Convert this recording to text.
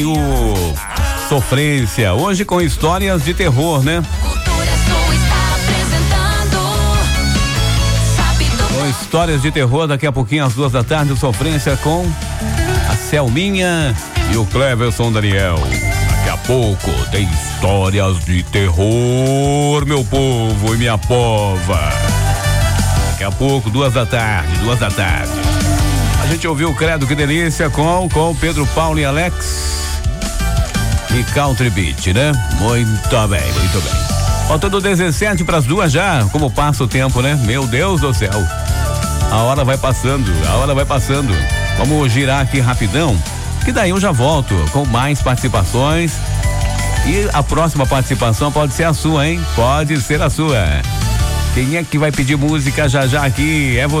Sofrência, hoje com histórias de terror, né? Com histórias de terror, daqui a pouquinho às 2 da tarde, Sofrência com a Selminha e o Cleverson Daniel. Daqui a pouco tem histórias de terror, meu povo e minha pova. Daqui a pouco, 2 da tarde. A gente ouviu o Credo Que Delícia com Pedro Paulo e Alex e Country Beat, né? Muito bem. Faltando 17 para as 2 já, como passa o tempo, né? Meu Deus do céu. A hora vai passando. Vamos girar aqui rapidão, que daí eu já volto com mais participações. E a próxima participação pode ser a sua, hein? Pode ser a sua. Quem é que vai pedir música já aqui? É você.